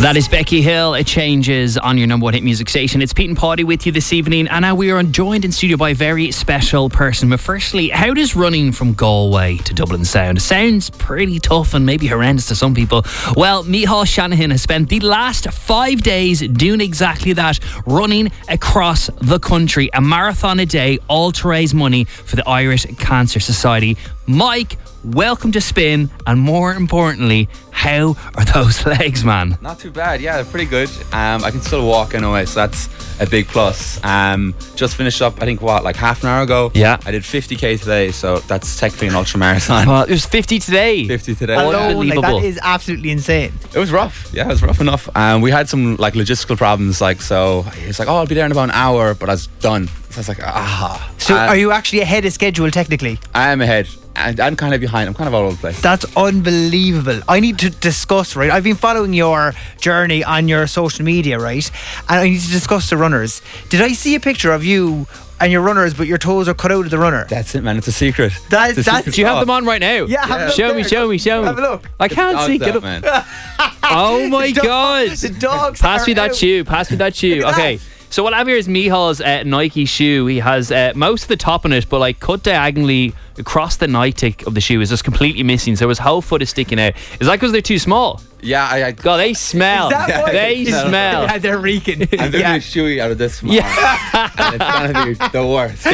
That is Becky Hill. It changes on your number one hit music station. It's Pete and Paddy with you this evening, and now we are joined in studio by a very special person. But firstly, how does running from Galway to Dublin sound? It sounds pretty tough and maybe horrendous to some people. Well, Micheál Shanahan has spent the last 5 days doing exactly that, running across the country, a marathon a day, all to raise money for the Irish Cancer Society. Mike, welcome to Spin, and more importantly, how are those legs, man? Not too bad, yeah, they're pretty good. I can still walk anyway, so that's a big plus. Just finished up, I think, like half an hour ago. Yeah. I did 50k today, so that's technically an ultra marathon. Well, it was 50 today. 50 today. Unbelievable. That is absolutely insane. It was rough. Yeah, it was rough enough. We had some like logistical problems, so it's like, I'll be there in about an hour, but I was done. So I was like, So are you actually ahead of schedule technically? I am ahead. And I'm kind of behind. I'm kind of all over the place. That's unbelievable. I need to discuss, right? I've been following your journey on your social media, right? And I need to discuss the runners. Did I see a picture of you and your runners, but your toes are cut out of the runner? That's it, man. It's a secret. That's Do you have them on right now? Yeah, have a look Show there. me. Have a look. I can't see. Get up. man. Oh my God. The dogs. Pass me are that out. shoe. Pass me that shoe. Look at Okay. that. So what I have here is Micheál's Nike shoe. He has most of the top on it, but like cut diagonally across the Nike of the shoe is just completely missing. So his whole foot is sticking out. Is that because they're too small? Yeah, God, they smell. Is that why? They smell. Yeah, they're reeking. I'm doing a shoey out of this tomorrow. Yeah. And it's gonna be the worst.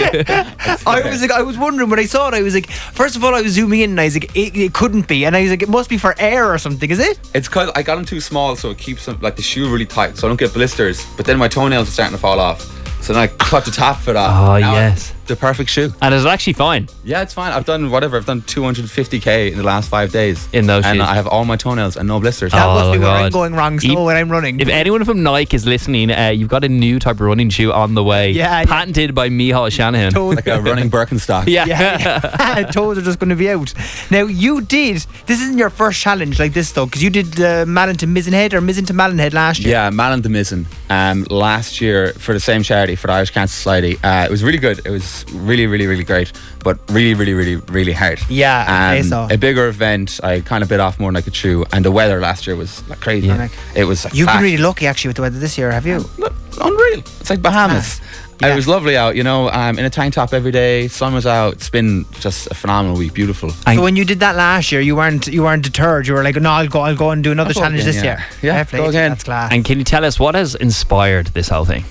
I was wondering when I saw it. I was like, first of all, I was zooming in, and I was like, it couldn't be, and I was like, it must be for air or something. Is it? It's because I got them too small, so it keeps them, like the shoe really tight, so I don't get blisters. But then my toenails are starting to fall off, so then I cut the top of it off. Oh, Now yes. the perfect shoe. And it's actually fine Yeah, it's fine. I've done 250k in the last 5 days in those and shoes. I have all my toenails and no blisters. That Oh, must be where God. I'm going wrong. So when I'm running, If anyone from Nike is listening, you've got a new type of running shoe on the way. Yeah. Patented by Micheál Shanahan. toes, Like a running Birkenstock. Yeah. toes are just going to be out. Now this isn't your first challenge like this though, because you did Malin to Mizenhead or Mizen to Malinhead last year. Yeah, Malin de Mizzen last year for the same charity, for the Irish Cancer Society. It was really good. It was really, really, really great, but really, really, really, really hard. Yeah, I'd say so. A bigger event. I kind of bit off more than I could chew, and the weather last year was like crazy. Yeah. It was like You've been fat. really lucky actually with the weather this year, have you? Unreal. It's like Bahamas. Yeah. It was lovely out, in a tank top every day. Sun was out. It's been just a phenomenal week. Beautiful. So when you did that last year, you weren't deterred. You were like, no, I'll go and do another I'll go challenge again, this yeah. year. Yeah, Fair play go to you, again. That's class. And can you tell us what has inspired this whole thing?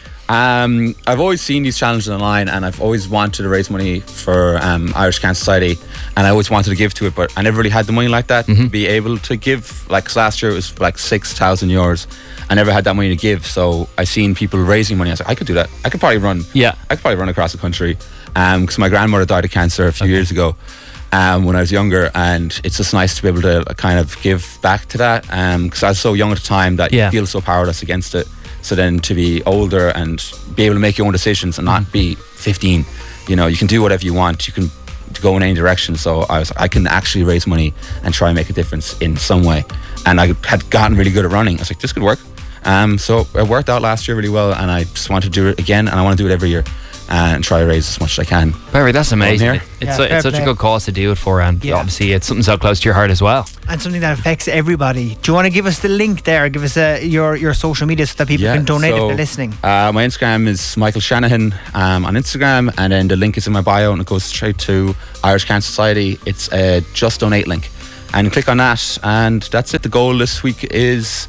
I've always seen these challenges online, and I've always wanted to raise money for Irish Cancer Society, and I always wanted to give to it, but I never really had the money like that to be able to give. Like 'cause last year it was like €6,000. I never had that money to give, so I seen people raising money. I was like, I could do that. I could probably run. Yeah. I could probably run across the country, because my grandmother died of cancer a few years ago. When I was younger, and it's just nice to be able to kind of give back to that, because I was so young at the time that Yeah. you feel so powerless against it. So then to be older and be able to make your own decisions and not be 15, you can do whatever you want. You can go in any direction. So I can actually raise money and try and make a difference in some way. And I had gotten really good at running. I was like, this could work. So it worked out last year really well, and I just want to do it again, and I want to do it every year and try to raise as much as I can. Barry, that's amazing. here. It's Yeah, fair such a play. good cause to do it for, and Yeah. obviously it's something so close to your heart as well. And something that affects everybody. Do you want to give us the link there? Give us your social media so that people can donate if they're listening. My Instagram is Michael Shanahan on Instagram, and then the link is in my bio, and it goes straight to Irish Cancer Society. It's a Just Donate link, and click on that, and that's it. The goal this week is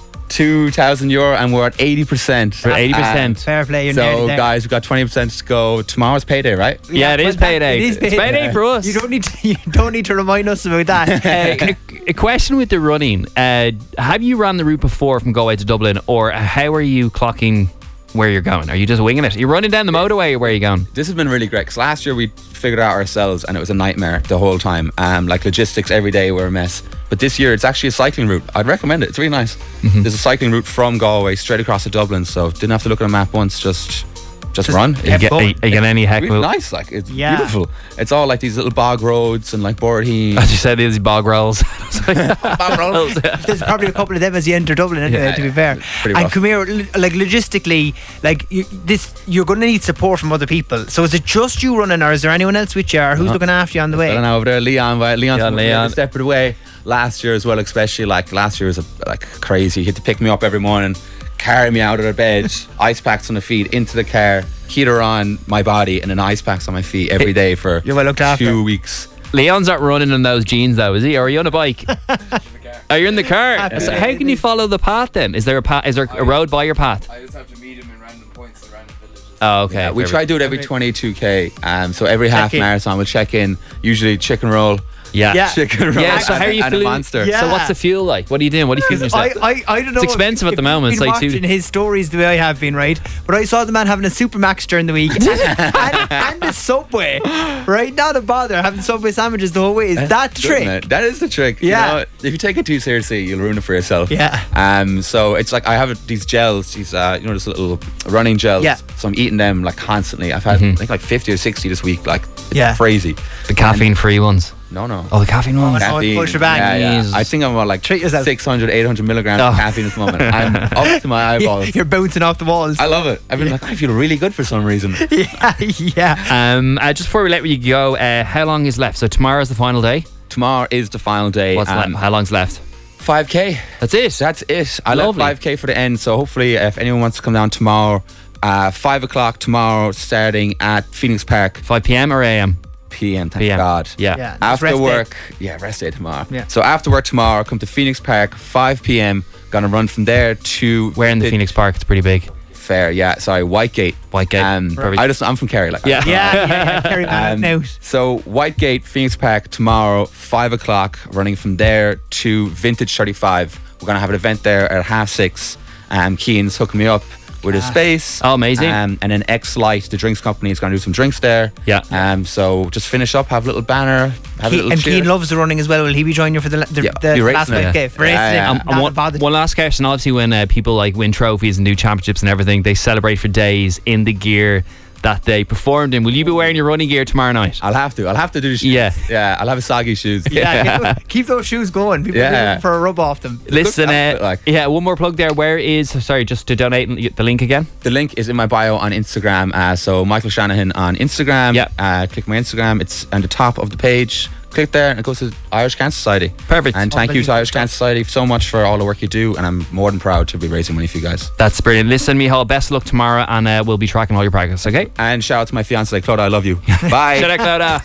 €2,000, and we're at 80%. For 80%. Fair play, you're nearly So there. guys, we've got 20% to go. Tomorrow's payday, right? Yeah, it is but payday. it is It's payday for us. You don't need to remind us about that. A question with the running. Have you run the route before from Galway to Dublin, or how are you clocking where you're going? Are you just winging it? Are you running down the motorway, or where are you going? This has been really great, because last year we figured it out ourselves, and it was a nightmare the whole time. Like logistics every day were a mess. But this year it's actually a cycling route. I'd recommend it. It's really nice. There's a cycling route from Galway straight across to Dublin, so didn't have to look at a map once. Just just run. Are you getting any heck? Really nice, like it's Yeah. beautiful. It's all like these little bog roads and like Boreheen. As you said, these bog rolls. Bog roads. There's probably a couple of them as you enter Dublin anyway, Yeah, to be yeah. fair. It's pretty And rough. come here, like logistically, like you're going to need support from other people. So is it just you running, or is there anyone else with you, or who's looking after you on the way? I don't know, over there, Leon's Yeah, Leon. a step of the way. Last year as well, especially, like last year was like crazy. He had to pick me up every morning, carry me out of the bed, ice packs on the feet, into the car, heater on my body, and then ice packs on my feet every day for You're well looked after. 2 weeks. Leon's not running in those jeans though, is he? Or are you on a bike? Oh, you're in the car. So how can you follow the path then? Is there a path? Is there a road by your path? I just have to meet him in random points in random villages. Oh, okay. Yeah, we perfect. try to do it every 22k. So every half in. marathon we'll check in. Usually chicken roll, Yeah. Yeah. chicken roll, Yeah, so how are you and a feeling? monster. Yeah. So what's the fuel like? What are you doing? What are you feeling yourself? I don't know. It's expensive at the moment, I've it's been like watching his stories the way I have been, right? But I saw the man having a Supermax during the week and the Subway, right? Not a bother having Subway sandwiches the whole way. Is that the Good, trick? man. That is the trick. Yeah. You know, if you take it too seriously, you'll ruin it for yourself. Yeah. So it's like I have these gels, these these little running gels. Yeah. So I'm eating them like constantly. I've had I think like 50 or 60 this week. Like it's Yeah. crazy. The caffeine-free ones. No. Oh, the caffeine ones. no. Caffeine. full shebang. Yeah. Jesus. I think I'm about like Treat yourself. 600, 800 milligrams Oh. of caffeine at the moment. I'm up to my eyeballs. You're bouncing off the walls. I love it. I've been like, I feel really good for some reason. yeah. Just before we let you go, how long is left? So tomorrow's the final day. Tomorrow is the final day. What's left? How long's left? 5k. That's it. That's it. I Lovely. left 5k for the end. So hopefully, if anyone wants to come down tomorrow, 5 o'clock tomorrow, starting at Phoenix Park. 5 p.m. or a.m. PM, thank PM. God. Yeah. Yeah. It's After rest day. work, rest day tomorrow. Yeah. So after work tomorrow, come to Phoenix Park, 5 p.m. Gonna run from there to Where in the Phoenix Park? It's pretty big. Fair. Yeah, sorry, Whitegate. Whitegate. Perfect. I'm from Kerry. Like, Yeah. Yeah. Carry on out. So Whitegate, Phoenix Park tomorrow, 5 o'clock. Running from there to Vintage 35. We're gonna have an event there at 6:30. Keane's hooking me up with a space. Oh, amazing. And then X Light, the drinks company, is gonna do some drinks there. Yeah. So just finish up, have a little banner, have a little And cheer. Keane loves the running as well. Will he be joining you for the be racing last it. week? Okay, racing it. Yeah. Not one, bothered. one last question. Obviously, when people like win trophies and do championships and everything, they celebrate for days in the gear that they performed in. Will you be wearing your running gear tomorrow night? I'll have to do the shoes. Yeah. I'll have a soggy shoes. Yeah, keep those shoes going. People are looking for a rub off them. Listen, outfit, like. one more plug there. Where is, sorry, just to donate the link again? The link is in my bio on Instagram. So Michael Shanahan on Instagram. Yeah. Click my Instagram. It's on the top of the page. Click there and it goes to Irish Cancer Society. Perfect. And thank you to Irish Cancer Society so much for all the work you do. And I'm more than proud to be raising money for you guys. That's brilliant. Listen, Michal, best of luck tomorrow, and we'll be tracking all your progress, okay? And shout out to my fiance, Claudia. I love you. Bye. Shut up, Clodagh.